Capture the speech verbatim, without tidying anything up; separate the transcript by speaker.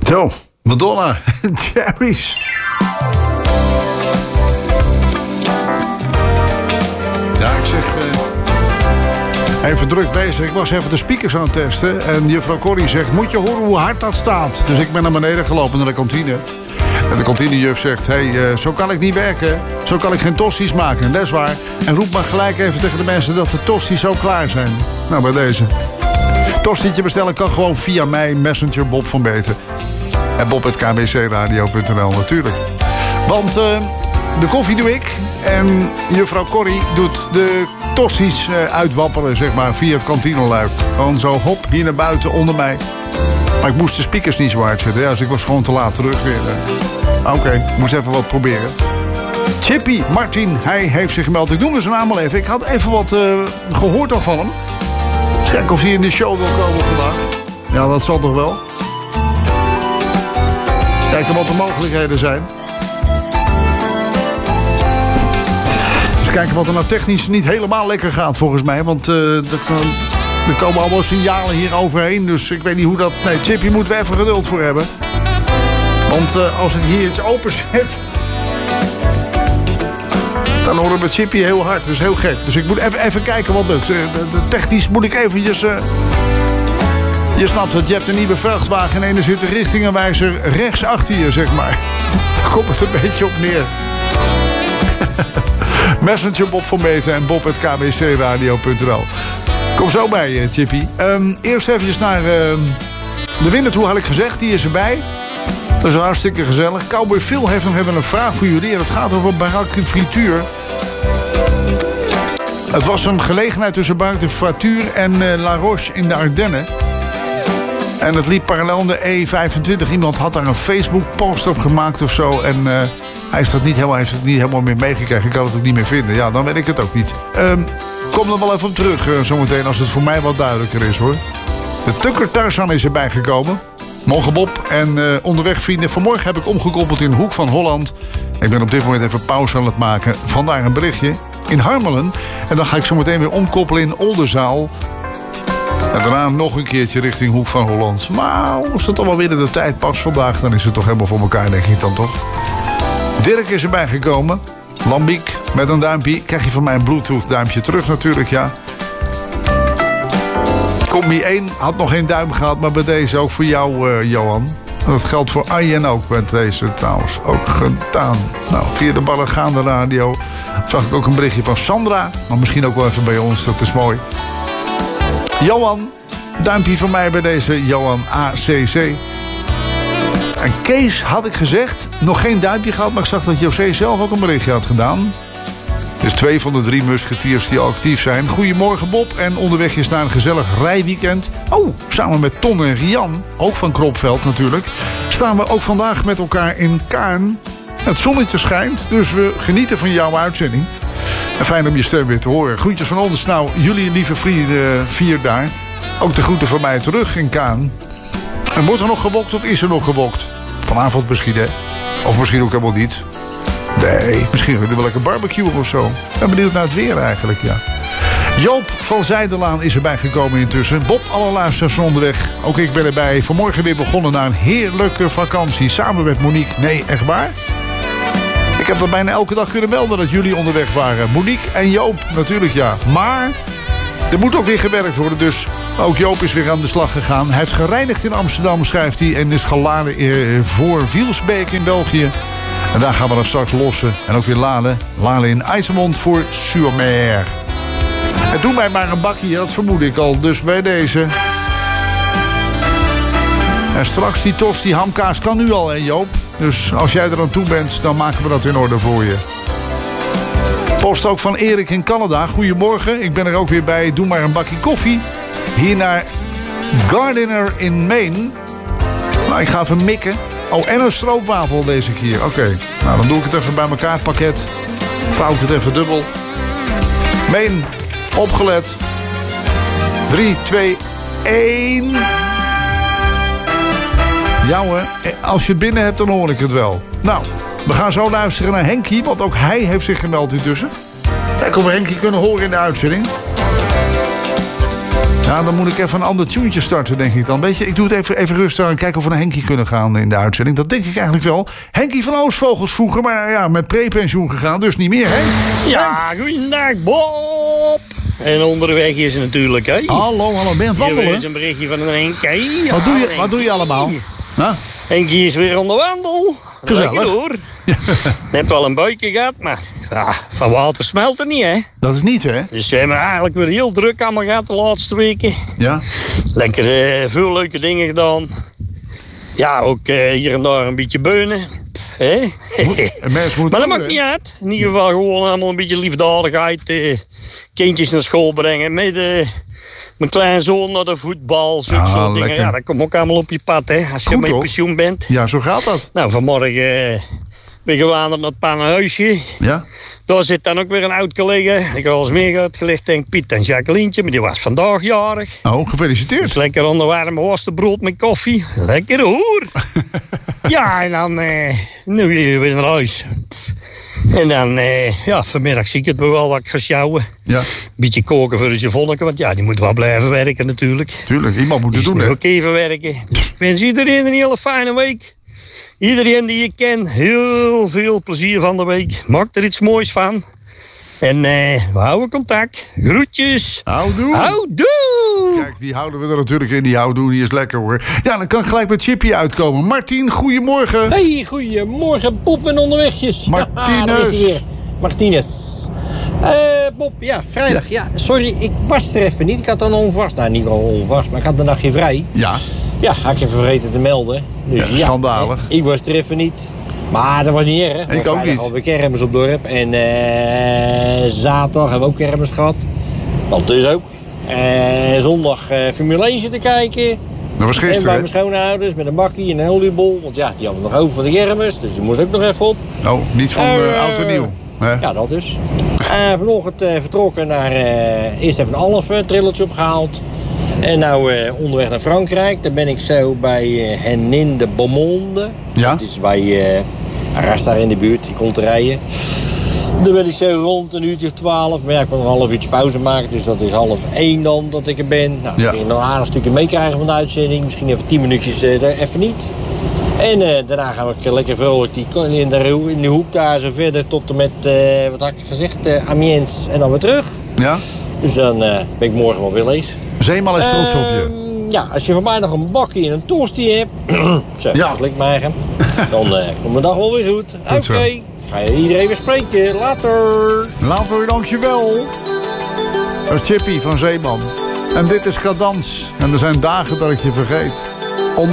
Speaker 1: Zo, Madonna, Cherries. Ja, ik zeg... Uh, even druk bezig. Ik was even de speakers aan het testen. En juffrouw Corrie zegt, moet je horen hoe hard dat staat? Dus ik ben naar beneden gelopen naar de kantine. En de kantinejuf zegt, hé, hey, uh, zo kan ik niet werken. Zo kan ik geen tosti's maken. En dat is waar. En roep maar gelijk even tegen de mensen dat de tosti's zo klaar zijn. Nou, bij deze. Tostietje bestellen kan gewoon via mij, Messenger Bob van Beeten. En bob at k b c radio punt n l natuurlijk. Want uh, de koffie doe ik. En juffrouw Corrie doet de tosti's uh, uitwapperen, zeg maar, via het kantineluik. Gewoon zo, hop, hier naar buiten, onder mij. Maar ik moest de speakers niet zo hard zetten. Ja, dus ik was gewoon te laat terug weer. Uh. Oké, okay, ik moest even wat proberen. Chippy Martin, hij heeft zich gemeld. Ik noem dus zijn naam al even. Ik had even wat uh, gehoord al van hem. Eens kijken of hij in de show wil komen vandaag. Ja, dat zal toch wel. Kijken wat de mogelijkheden zijn. Eens kijken wat er nou technisch niet helemaal lekker gaat volgens mij. Want uh, dat, uh, er komen allemaal signalen hier overheen. Dus ik weet niet hoe dat... Nee, Chippy moeten we even geduld voor hebben. Want uh, als ik hier iets openzet... dan horen we Chippy heel hard. Dat is heel gek. Dus ik moet even, even kijken wat lukt. Uh, de, de, technisch moet ik eventjes... Uh, je snapt het, je hebt een nieuwe vrachtwagen... en er zit de richtingenwijzer rechts achter je, zeg maar. Daar komt het een beetje op neer. Messenger Bob van Beeten en bob at k b c radio punt n l. Kom zo bij je, Chippy. Um, eerst even naar uh, de winnaar toe, had ik gezegd. Die is erbij. Dat is hartstikke gezellig. Cowboy Phil heeft nog even een vraag voor jullie. En dat gaat over Barak Frituur. Het was een gelegenheid tussen Barak de Frituur en uh, La Roche in de Ardennen. En het liep parallel aan de E vijfentwintig. Iemand had daar een Facebook-post op gemaakt of zo. En uh, hij is dat niet helemaal, heeft het niet helemaal meer meegekregen. Ik kan het ook niet meer vinden. Ja, dan weet ik het ook niet. Um, kom er wel even op terug uh, zometeen als het voor mij wat duidelijker is, hoor. De Tukker Tarzan is erbij gekomen. Morgen Bob en uh, onderweg vrienden. Vanmorgen heb ik omgekoppeld in de Hoek van Holland. Ik ben op dit moment even pauze aan het maken. Vandaar een berichtje in Harmelen. En dan ga ik zo meteen weer omkoppelen in Oldenzaal. En daarna nog een keertje richting Hoek van Holland. Maar als het allemaal weer de tijd past vandaag... dan is het toch helemaal voor elkaar, denk ik dan toch. Dirk is erbij gekomen. Lambiek met een duimpje. Krijg je van mij een Bluetooth duimpje terug natuurlijk, ja. Combi één had nog geen duim gehad, maar bij deze ook voor jou, uh, Johan. En dat geldt voor Arjen ook, met deze trouwens ook gedaan. Nou, via de Ballengaande radio zag ik ook een berichtje van Sandra. Maar misschien ook wel even bij ons, dat is mooi. Johan, duimpje van mij bij deze, Johan A C C. En Kees had ik gezegd, nog geen duimpje gehad... maar ik zag dat José zelf ook een berichtje had gedaan. Dus twee van de drie musketiers die al actief zijn. Goedemorgen Bob en onderweg is naar een gezellig rijweekend. Oh, samen met Ton en Rian, ook van Kropveld natuurlijk... staan we ook vandaag met elkaar in Kaarn. Het zonnetje schijnt, dus we genieten van jouw uitzending. En fijn om je stem weer te horen. Groetjes van ons. Nou, jullie lieve vrienden vier daar. Ook de groeten van mij terug in Kaan. En wordt er nog gewokt of is er nog gewokt? Vanavond misschien, hè? Of misschien ook helemaal niet. Nee, misschien willen we wel lekker barbecuen of zo. Ik ben benieuwd naar het weer eigenlijk, ja. Joop van Zijdelaan is erbij gekomen intussen. Bob, alle luisteraars van onderweg. Ook ik ben erbij. Vanmorgen weer begonnen na een heerlijke vakantie. Samen met Monique. Nee, echt waar? Ik heb dat bijna elke dag kunnen melden dat jullie onderweg waren. Monique en Joop, natuurlijk ja. Maar er moet ook weer gewerkt worden, dus ook Joop is weer aan de slag gegaan. Hij heeft gereinigd in Amsterdam, schrijft hij, en is geladen voor Wielsbeek in België. En daar gaan we dan straks lossen. En ook weer laden. Laden in IJsselmond voor Sur-Mer. En doe mij maar een bakje, dat vermoed ik al. Dus bij deze. En straks die tost, die hamkaas kan nu al, hè Joop? Dus als jij er aan toe bent, dan maken we dat in orde voor je. Post ook van Erik in Canada. Goedemorgen, ik ben er ook weer bij. Doe maar een bakje koffie. Hier naar Gardiner in Maine. Nou, ik ga even mikken. Oh, en een stroopwafel deze keer. Oké, okay. Nou dan doe ik het even bij elkaar. Pakket. Vouw ik het even dubbel. Maine, opgelet. drie, twee, één... Ja hoor, als je het binnen hebt, dan hoor ik het wel. Nou, we gaan zo luisteren naar Henkie, want ook hij heeft zich gemeld intussen. Kijk of we Henkie kunnen horen in de uitzending. Ja, dan moet ik even een ander tuentje starten, denk ik dan. Weet je, ik doe het even, even rustig aan. Kijken of we naar Henkie kunnen gaan in de uitzending. Dat denk ik eigenlijk wel. Henkie van Oostvogels vroeger, maar ja, met prepensioen gegaan. Dus niet meer, hè?
Speaker 2: Ja, goeiedag, Bob. En onderweg is het natuurlijk, hè?
Speaker 1: Hallo, hallo, ben je aan het wandelen?
Speaker 2: Hier is een berichtje van een Henkie. Ja,
Speaker 1: wat, doe je,
Speaker 2: Henkie.
Speaker 1: wat doe je allemaal? Huh?
Speaker 2: Henkie is weer aan de wandel.
Speaker 1: Gezellig.
Speaker 2: Lekker hoor. Net wel een buikje gehad, maar ja, van water smelt er niet, hè?
Speaker 1: Dat is niet, hè?
Speaker 2: Dus we hebben eigenlijk weer heel druk allemaal gehad de laatste weken.
Speaker 1: Ja.
Speaker 2: Lekker uh, veel leuke dingen gedaan. Ja, ook uh, hier en daar een beetje beunen. Hè? Maar dat maakt niet uit. In ieder geval gewoon allemaal een beetje liefdadigheid. Uh, kindjes naar school brengen. Met uh, mijn kleinzoon naar de voetbal. Zulke
Speaker 1: ah,
Speaker 2: soort dingen. Ja, dat komt ook allemaal op je pad, hè. Als je met pensioen bent.
Speaker 1: Ja, zo gaat dat.
Speaker 2: Nou, vanmorgen uh, ben ik gewandeld naar het pannenhuisje.
Speaker 1: Ja.
Speaker 2: Daar zit dan ook weer een oud collega. Ik heb al eens meer uitgelegd tegen Piet en Jacquelientje. Maar die was vandaag jarig.
Speaker 1: Oh, gefeliciteerd. Dus
Speaker 2: lekker onder warme worstenbrood met koffie. Lekker hoor. Ja, en dan uh, nu weer naar huis. En dan, uh, ja, vanmiddag zie ik het wel wat gaan sjouwen.
Speaker 1: Ja.
Speaker 2: Beetje koken voor het Javonneke, want ja, die moet wel blijven werken natuurlijk.
Speaker 1: Tuurlijk, iemand moet het doen, hè?
Speaker 2: Ook even werken. Dus ik wens iedereen een hele fijne week. Iedereen die je kent, heel veel plezier van de week. Maak er iets moois van. En uh, we houden contact. Groetjes.
Speaker 1: Houdoe.
Speaker 2: Houdoe.
Speaker 1: Kijk, die houden we er natuurlijk in. Die houdoe, die is lekker hoor. Ja, dan kan ik gelijk met Chippy uitkomen. Martien, goedemorgen.
Speaker 3: Hey, goedemorgen Bob en onderwegjes.
Speaker 1: Martinez.
Speaker 3: Daar is hij weer. Martinez. Uh, Bob, ja, vrijdag. Ja, sorry, ik was er even niet. Ik had dan onvast. Nou, niet al onvast, maar ik had een dagje vrij.
Speaker 1: Ja.
Speaker 3: Ja, had ik even vergeten te melden. Dus
Speaker 1: ja, schandalig.
Speaker 3: Ja, ik was er even niet. Maar dat was niet erg.
Speaker 1: Ik ook niet.
Speaker 3: Alweer kermis op dorp. En uh, zaterdag hebben we ook kermis gehad. Dat dus ook. Uh, zondag uh, Formule één zitten kijken.
Speaker 1: Dat was gisteren,
Speaker 3: en bij mijn schoonouders met een bakkie en een oliebol. Want ja, die hadden we nog over van de kermis. Dus die moest ook nog even op.
Speaker 1: Oh, niet van uh, uh, oud en nieuw. Nee.
Speaker 3: Ja, dat dus. Uh, vanochtend uh, vertrokken naar... Uh, eerst even een half uh, trilletje opgehaald. En nou uh, onderweg naar Frankrijk. Daar ben ik zo bij uh, Henin de Beaumonde.
Speaker 1: Ja?
Speaker 3: Dat is bij uh, Arras daar in de buurt. Die komt te rijden. Dan ben ik zo rond een uurtje of twaalf. Maar ja, ik moet nog een half uurtje pauze maken. Dus dat is half één dan dat ik er ben. Nou,
Speaker 1: ja.
Speaker 3: ik nog een aardig stukje meekrijgen van de uitzending. Misschien even tien minuutjes uh, even niet. En uh, daarna gaan we lekker vrolijk die, in, de, in de hoek daar zo verder tot en met, uh, wat had ik gezegd, uh, Amiens en dan weer terug.
Speaker 1: Ja.
Speaker 3: Dus dan uh, ben ik morgen wel weer lees.
Speaker 1: Zeemal is trots uh, op je.
Speaker 3: Ja, als je van mij nog een bakje en een tosti hebt, zo,
Speaker 1: ja.
Speaker 3: slik maar eigen, dan uh, komt de dag wel weer goed. Oké, okay. Ga je iedereen weer spreken. Later.
Speaker 1: Later, dankjewel. Dat is Chippy van Zeeman. En dit is Cadans. En er zijn dagen dat ik je vergeet.